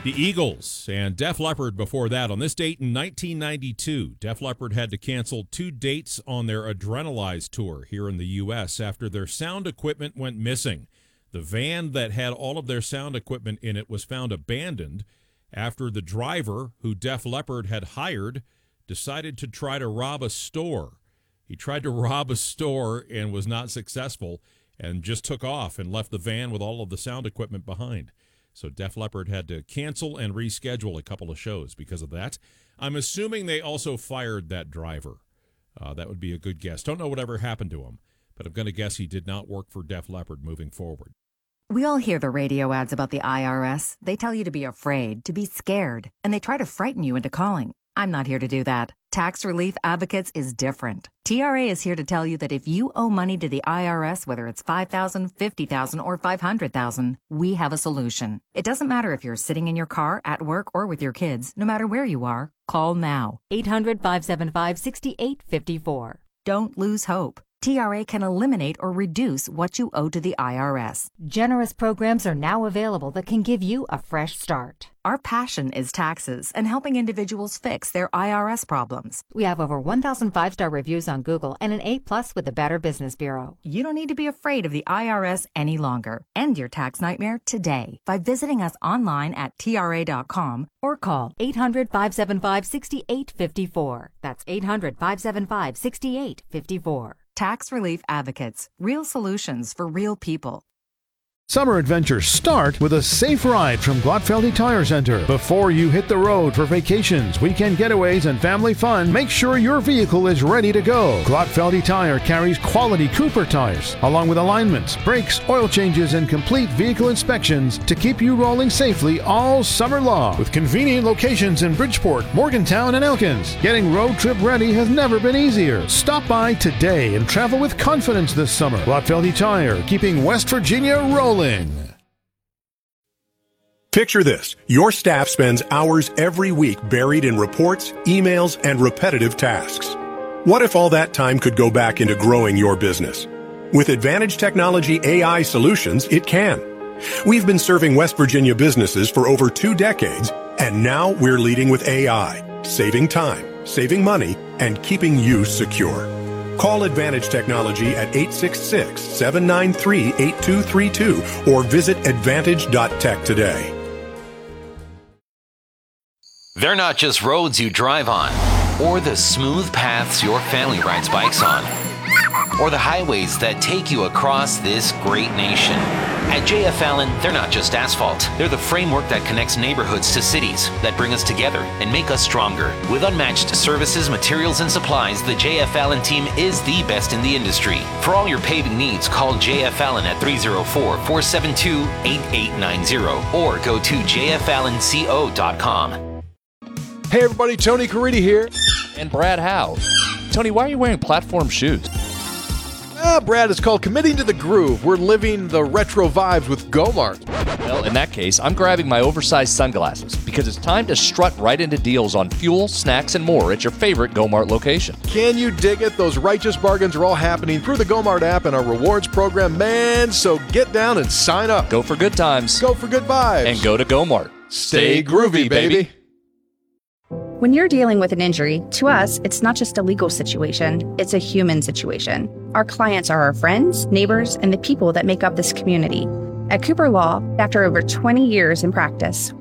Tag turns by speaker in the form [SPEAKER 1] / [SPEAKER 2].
[SPEAKER 1] The Eagles and Def Leppard before that. On this date in 1992, Def Leppard had to cancel 2 dates on their Adrenalize tour here in the U.S. after their sound equipment went missing. The van that had all of their sound equipment in it was found abandoned after the driver, who Def Leppard had hired, decided to try to rob a store. He tried to rob a store and was not successful and just took off and left the van with all of the sound equipment behind. So Def Leppard had to cancel and reschedule a couple of shows because of that. I'm assuming they also fired that driver. That would be a good guess. Don't know whatever happened to him, but I'm going to guess he did not work for Def Leppard moving forward.
[SPEAKER 2] We all hear the radio ads about the IRS. They tell you to be afraid, to be scared, and they try to frighten you into calling. I'm not here to do that. Tax Relief Advocates is different. TRA is here to tell you that if you owe money to the IRS, whether it's $5,000, $50,000, or $500,000, we have a solution. It doesn't matter if you're sitting in your car, at work, or with your kids. No matter where you are, call now. 800-575-6854. Don't lose hope. TRA can eliminate or reduce what you owe to the IRS. Generous programs are now available that can give you a fresh start. Our passion is taxes and helping individuals fix their IRS problems. We have over 1,000 5-star reviews on Google and an A+ with the Better Business Bureau. You don't need to be afraid of the IRS any longer. End your tax nightmare today by visiting us online at TRA.com or call 800-575-6854. That's 800-575-6854. Tax Relief Advocates. Real solutions for real people.
[SPEAKER 3] Summer adventures start with a safe ride from Glotfeldy Tire Center. Before you hit the road for vacations, weekend getaways, and family fun, make sure your vehicle is ready to go. Glotfeldy Tire carries quality Cooper tires, along with alignments, brakes, oil changes, and complete vehicle inspections to keep you rolling safely all summer long. With convenient locations in Bridgeport, Morgantown, and Elkins, getting road trip ready has never been easier. Stop by today and travel with confidence this summer. Glotfeldy Tire, keeping West Virginia rolling.
[SPEAKER 4] Picture this. Your staff spends hours every week buried in reports, emails, and repetitive tasks. What if all that time could go back into growing your business? With Advantage Technology AI solutions, it can. We've been serving West Virginia businesses for over 2 decades, and now we're leading with AI, saving time, saving money, and keeping you secure. Call Advantage Technology at 866-793-8232 or visit advantage.tech today.
[SPEAKER 5] They're not just roads you drive on, or the smooth paths your family rides bikes on, or the highways that take you across this great nation. At J.F. Allen, they're not just asphalt. They're the framework that connects neighborhoods to cities, that bring us together and make us stronger. With unmatched services, materials, and supplies, the J.F. Allen team is the best in the industry. For all your paving needs, call J.F. Allen at 304-472-8890 or go to jfallenco.com.
[SPEAKER 6] Hey everybody, Tony Caridi here.
[SPEAKER 7] And Brad Howe. Tony, why are you wearing platform shoes?
[SPEAKER 6] Brad, it's called Committing to the Groove. We're living the retro vibes with Gomart.
[SPEAKER 7] Well, in that case, I'm grabbing my oversized sunglasses because it's time to strut right into deals on fuel, snacks, and more at your favorite Gomart location.
[SPEAKER 6] Can you dig it? Those righteous bargains are all happening through the Gomart app and our rewards program, man. So get down and sign up.
[SPEAKER 7] Go for good times.
[SPEAKER 6] Go for good vibes.
[SPEAKER 7] And go to Gomart.
[SPEAKER 6] Stay groovy, baby.
[SPEAKER 8] When you're dealing with an injury, to us, it's not just a legal situation, it's a human situation. Our clients are our friends, neighbors, and the people that make up this community. At Cooper Law, after over 20 years in practice,